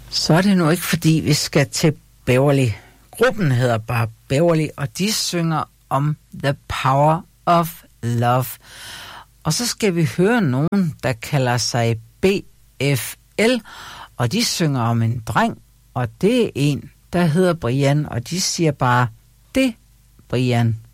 Så er det nu ikke, fordi vi skal til Beverly. Gruppen hedder bare Beverly, og de synger om The Power of Love. Og så skal vi høre nogen, der kalder sig BFL, og de synger om en dreng, og det er en, der hedder Brian, og de siger bare, det Brian.